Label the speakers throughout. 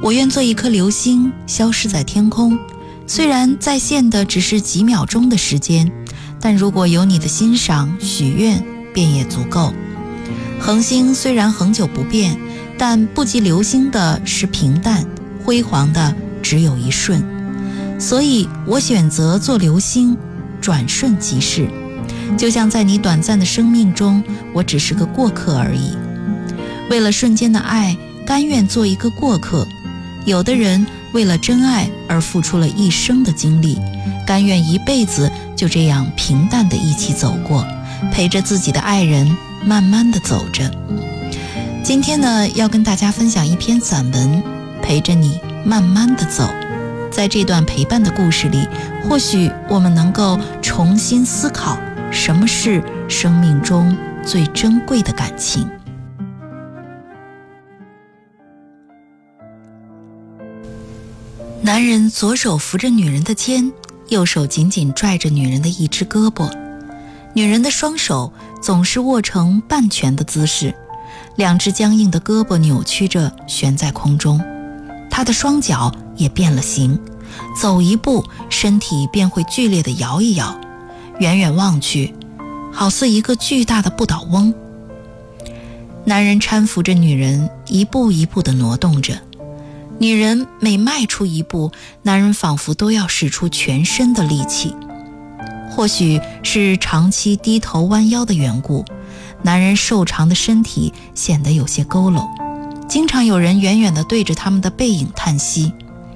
Speaker 1: 我愿做一颗流星，消失在天空，虽然在线的只是几秒钟的时间，但如果有你的欣赏许愿便也足够。恒星虽然恒久不变，但不及流星的是平淡，辉煌的只有一瞬。所以我选择做流星，转瞬即逝。就像在你短暂的生命中，我只是个过客而已。为了瞬间的爱，甘愿做一个过客。有的人为了真爱而付出了一生的精力，甘愿一辈子就这样平淡地一起走过，陪着自己的爱人慢慢地走着。今天呢，要跟大家分享一篇散文，陪着你慢慢地走。在这段陪伴的故事里，或许我们能够重新思考什么是生命中最珍贵的感情。男人左手扶着女人的肩，右手紧紧拽着女人的一只胳膊。女人的双手总是握成半拳的姿势，两只僵硬的胳膊扭曲着悬在空中。她的双脚也变了形，走一步身体便会剧烈地摇一摇，远远望去好似一个巨大的不倒翁。男人搀扶着女人，一步一步地挪动着。女人每迈出一步，男人仿佛都要使出全身的力气。或许是长期低头弯腰的缘故，男人瘦长的身体显得有些佝偻，经常有人远远地对着他们的背影叹息。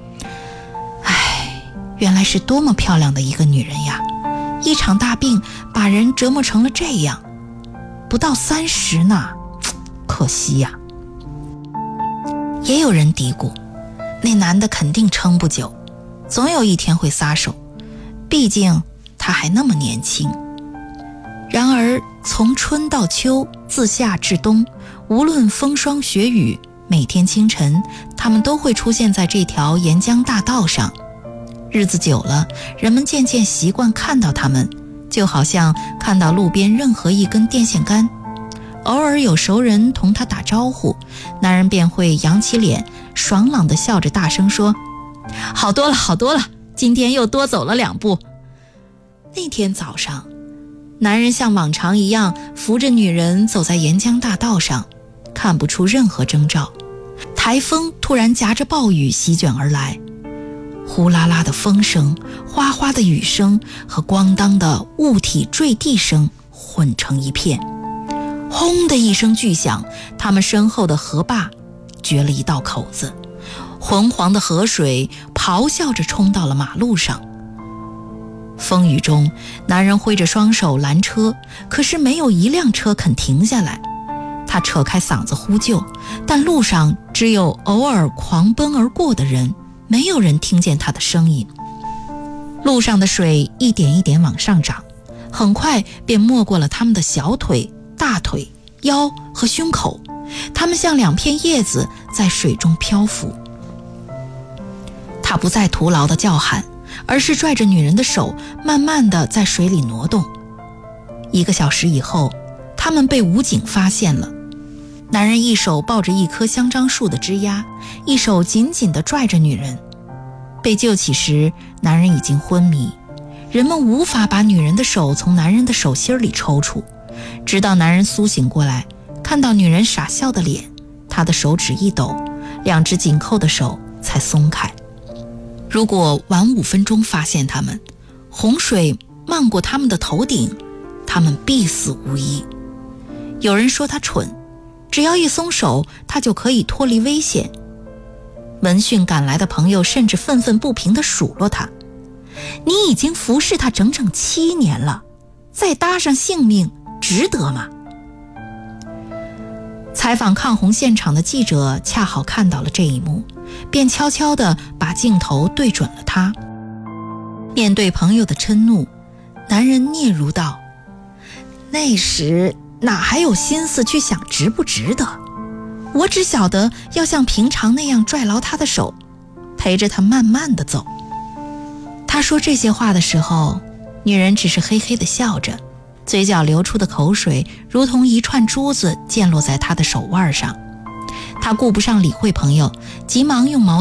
Speaker 1: 唉，原来是多么漂亮的一个女人呀，一场大病把人折磨成了这样，不到30呢，可惜呀。也有人嘀咕，那男的肯定撑不久，总有一天会撒手，毕竟他还那么年轻。然而从春到秋，自夏至冬，无论风霜雪雨，每天清晨他们都会出现在这条沿江大道上。日子久了，人们渐渐习惯看到他们，就好像看到路边任何一根电线杆。偶尔有熟人同他打招呼，男人便会扬起脸，爽朗地笑着大声说：好多了好多了，今天又多走了2步。那天早上，男人像往常一样扶着女人走在沿江大道上，看不出任何征兆。台风突然夹着暴雨席卷而来，呼啦啦的风声，哗哗的雨声和咣当的物体坠地声混成一片。轰的一声巨响，他们身后的河坝掘了一道口子，浑黄的河水咆哮着冲到了马路上。风雨中，男人挥着双手拦车，可是没有一辆车肯停下来。他扯开嗓子呼救，但路上只有偶尔狂奔而过的人，没有人听见他的声音。路上的水一点一点往上涨，很快便没过了他们的小腿、大腿、腰和胸口，它们像2片叶子在水中漂浮。他不再徒劳地叫喊，而是拽着女人的手，慢慢地在水里挪动。1个小时以后，他们被武警发现了。男人一手抱着一棵香樟树的枝丫，一手紧紧地拽着女人。被救起时，男人已经昏迷，人们无法把女人的手从男人的手心里抽出。直到男人苏醒过来，看到女人傻笑的脸，他的手指一抖，2只紧扣的手才松开。如果晚5分钟发现他们，洪水漫过他们的头顶，他们必死无疑。有人说他蠢，只要一松手，他就可以脱离危险。闻讯赶来的朋友甚至愤愤不平地数落他：你已经服侍他整整7年了，再搭上性命值得吗？采访抗洪现场的记者恰好看到了这一幕，便悄悄地把镜头对准了他。面对朋友的嗔怒，男人嗫嚅道：那时哪还有心思去想值不值得，我只晓得要像平常那样拽牢他的手，陪着他慢慢地走。他说这些话的时候，女人只是嘿嘿地笑着，嘴角流出的口水如同一串珠子溅落在他的手腕上。他顾不上理会朋友，急忙用毛